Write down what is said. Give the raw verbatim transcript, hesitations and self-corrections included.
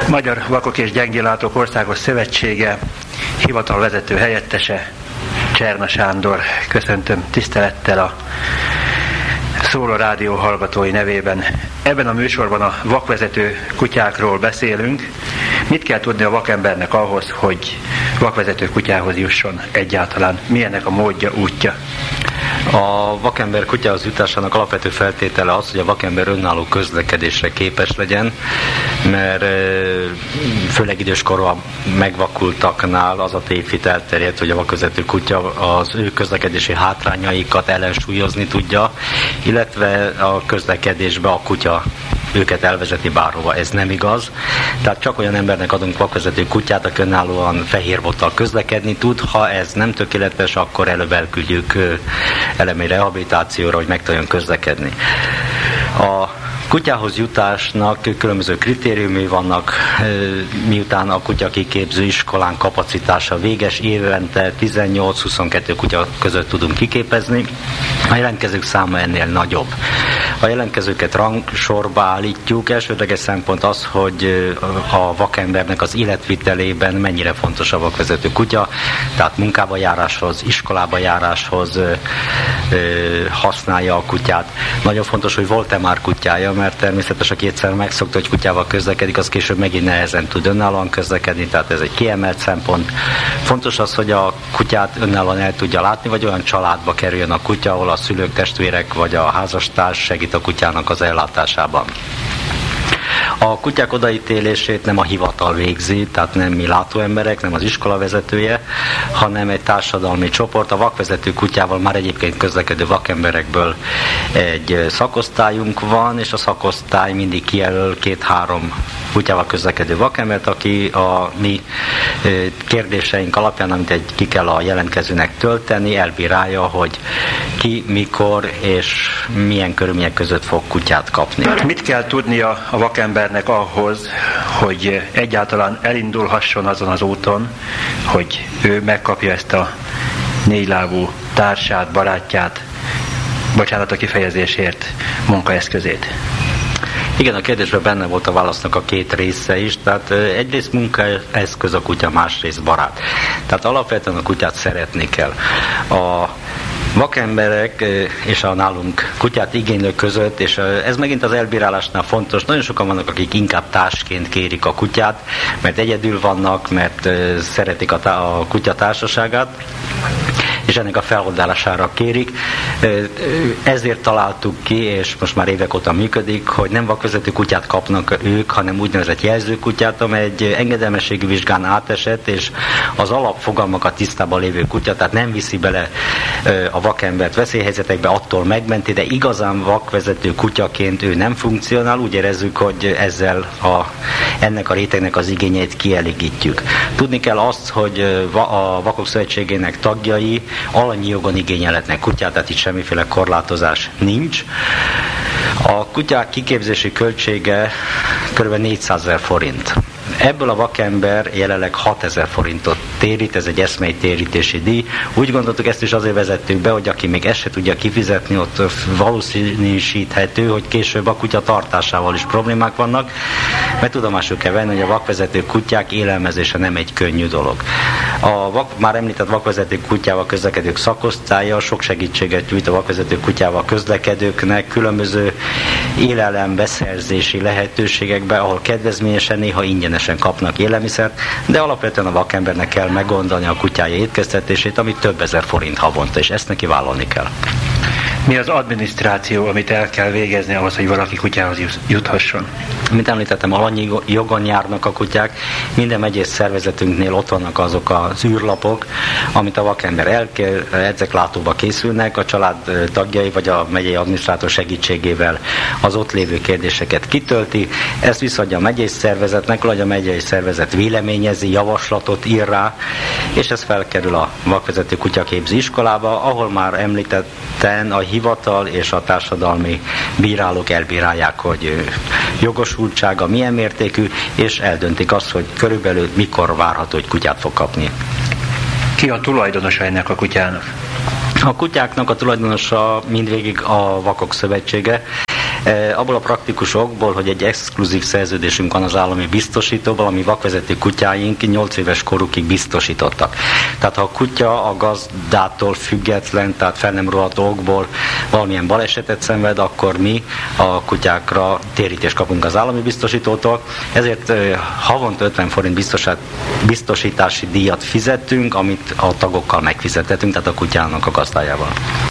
Magyar Vakok és Gyengénlátók Országos Szövetsége hivatalvezető helyettese, Cserna Sándor. Köszöntöm tisztelettel a Szóló Rádió hallgatói nevében. Ebben a műsorban a vakvezető kutyákról beszélünk. Mit kell tudni a vakembernek ahhoz, hogy vakvezető kutyához jusson egyáltalán? Milyennek a módja, útja? A vakember kutyához jutásának alapvető feltétele az, hogy a vakember önálló közlekedésre képes legyen, mert főleg időskorban megvakultaknál az a tévhit elterjedt, hogy a vakvezető kutya az ő közlekedési hátrányaikat ellensúlyozni tudja, illetve a közlekedésbe a kutya őket elvezeti bárhova. Ez nem igaz. Tehát csak olyan embernek adunk vakvezető kutyát, aki önállóan fehér bottal közlekedni tud. Ha ez nem tökéletes, akkor előbb elküldjük elemi rehabilitációra, hogy meg tudjon közlekedni. A kutyához jutásnak különböző kritériumai vannak, miután a kutya kiképző iskolán kapacitása véges, évente tizennyolc-huszonkettő kutya között tudunk kiképezni, a jelentkezők száma ennél nagyobb. A jelentkezőket rangsorba állítjuk. Elsődleges szempont az, hogy a vakembernek az életvitelében mennyire fontos a vakvezető kutya, tehát munkába járáshoz, iskolába járáshoz használja a kutyát. Nagyon fontos, hogy volt-e már kutyája, mert természetesen aki egyszer megszokta, hogy kutyával közlekedik, az később megint nehezen tud önállóan közlekedni, tehát ez egy kiemelt szempont. Fontos az, hogy a kutyát önállóan el tudja látni, vagy olyan családba kerüljön a kutya, ahol a szülők, testvérek vagy a házastárs segít a kutyának az ellátásában. A kutyák odaítélését nem a hivatal végzi, tehát nem mi látóemberek, nem az iskola vezetője, hanem egy társadalmi csoport. A vakvezető kutyával már egyébként közlekedő vakemberekből egy szakosztályunk van, és a szakosztály mindig kijelöl két-három kutyával közlekedő vakembert, aki a mi kérdéseink alapján, amit egy, ki kell a jelentkezőnek tölteni, elbírálja, hogy ki, mikor és milyen körülmények között fog kutyát kapni. Mit kell tudnia a vakembernek ahhoz, hogy egyáltalán elindulhasson azon az úton, hogy ő megkapja ezt a négylábú társát, barátját, bocsánat a kifejezésért, munkaeszközét? Igen, a kérdésben benne volt a válasznak a két része is, tehát egyrészt munkaeszköz a kutya, másrészt barát. Tehát alapvetően a kutyát szeretni kell. A vakemberek és a nálunk kutyát igénylők között, és ez megint az elbírálásnál fontos, nagyon sokan vannak, akik inkább társként kérik a kutyát, mert egyedül vannak, mert szeretik a, tá- a kutya társaságát, és ennek a feloldására kérik. Ezért találtuk ki, és most már évek óta működik, hogy nem vakvezető kutyát kapnak ők, hanem úgynevezett jelzőkutyát, amely egy engedelmességi vizsgán átesett, és az alapfogalmakat tisztában lévő kutya, tehát nem viszi bele a vakembert veszélyhelyzetekbe, attól megmenti, de igazán vakvezető kutyaként ő nem funkcionál, úgy érezzük, hogy ezzel a, ennek a rétegnek az igényeit kielégítjük. Tudni kell azt, hogy a Vakok Szövetségének tagjai alanyi jogon igényelhetnek kutyát, tehát itt semmiféle korlátozás nincs. A kutyák kiképzési költsége kb. négyszázezer forint. Ebből a vakember jelenleg hatezer forintot térít, ez egy eszmei térítési díj. Úgy gondoltuk, ezt is azért vezettük be, hogy aki még ezt se tudja kifizetni, ott valószínűsíthető, hogy később a kutya tartásával is problémák vannak, mert tudomásul kell venni, hogy a vakvezető kutyák élelmezése nem egy könnyű dolog. A vak, már említett vakvezető kutyával közlekedők szakosztálya sok segítséget nyújt a vakvezető kutyával közlekedőknek, különböző élelem-beszerzési lehetőségekbe, ahol kedvezményesen, néha ingyenesen kapnak élelmiszert, de alapvetően a vakembernek kell megoldani a kutyája étkeztetését, amit több ezer forint havonta, és ezt neki vállalni kell. Mi az adminisztráció, amit el kell végezni ahhoz, hogy valaki kutyához juthasson? Mint említettem, alanyi jogon járnak a kutyák. Minden megyés szervezetünknél ott vannak azok az űrlapok, amit a vakember elkér, edzeklátóba készülnek, a család tagjai vagy a megyei adminisztrátor segítségével az ott lévő kérdéseket kitölti. Ezt visszaadja a megyei szervezetnek, vagy a megyei szervezet véleményezi, javaslatot ír rá, és ez felkerül a vakvezető kutyaképző iskolába, ahol már említetten a hivatal és a társadalmi bírálók elbírálják, hogy jogosultsága milyen mértékű, és eldöntik azt, hogy körülbelül mikor várható, hogy kutyát fog kapni. Ki a tulajdonosa ennek a kutyának? A kutyáknak a tulajdonosa mindvégig a Vakok Szövetsége. Abból a praktikus okból, hogy egy exkluzív szerződésünk van az állami biztosítóval, ami vakvezető kutyáink nyolc éves korukig biztosítottak. Tehát ha a kutya a gazdától független, tehát fel nem róható okból valamilyen balesetet szenved, akkor mi a kutyákra térítést kapunk az állami biztosítótól. Ezért havonta ötven forint biztosítási díjat fizetünk, amit a tagokkal megfizethetünk, tehát a kutyának a gazdájával.